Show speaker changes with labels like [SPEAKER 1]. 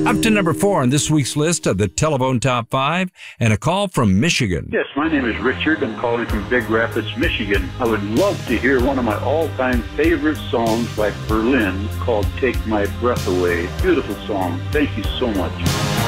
[SPEAKER 1] Up to number 4 on this week's list of the Telephone Top 5, and a call from Michigan.
[SPEAKER 2] Yes, my name is Richard. I'm calling from Big Rapids, Michigan. I would love to hear one of my all-time favorite songs by Berlin called Take My Breath Away. Beautiful song. Thank you so much.